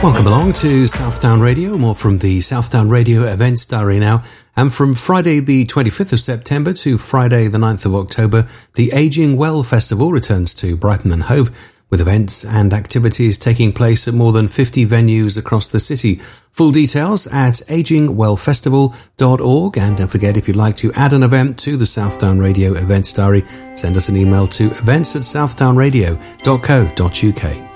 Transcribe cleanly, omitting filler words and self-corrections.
Welcome along to Southdown Radio. More from the Southdown Radio Events Diary now. And from Friday the 25th of September to Friday the 9th of October, the Ageing Well Festival returns to Brighton and Hove, with events and activities taking place at more than 50 venues across the city. Full details at agingwellfestival.org. And don't forget, if you'd like to add an event to the Southdown Radio Events Diary, send us an email to events@southdownradio.co.uk.